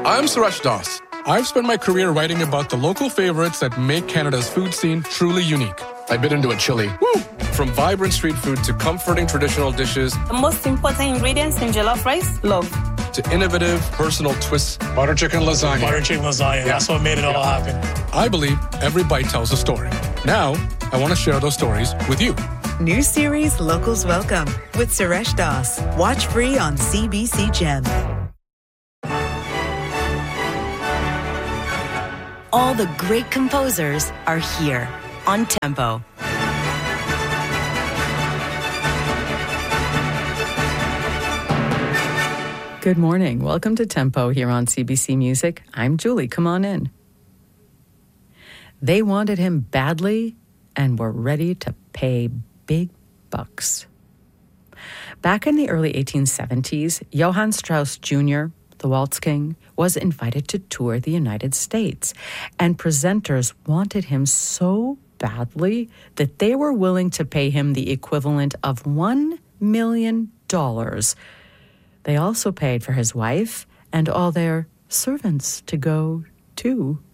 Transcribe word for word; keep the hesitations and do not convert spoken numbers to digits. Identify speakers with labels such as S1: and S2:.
S1: I'm Suresh Das. I've spent my career writing about the local favorites that make Canada's food scene truly unique. I bit into a chili. Woo! From vibrant street food to comforting traditional dishes.
S2: The most important ingredients in jollof rice, love.
S1: To innovative, personal twists. Butter chicken lasagna.
S3: Butter chicken lasagna. Yeah. That's what made it yeah. all happen.
S1: I believe every bite tells a story. Now, I want to share those stories with you.
S4: New series Locals Welcome with Suresh Das. Watch free on C B C Gem.
S5: All the great composers are here on Tempo.
S6: Good morning. Welcome to Tempo here on C B C Music. I'm Julie. Come on in. They wanted him badly and were ready to pay big bucks. Back in the early eighteen seventies, Johann Strauss Junior, the Waltz King, was invited to tour the United States, and presenters wanted him so badly that they were willing to pay him the equivalent of one million dollars. They also paid for his wife and all their servants to go, too.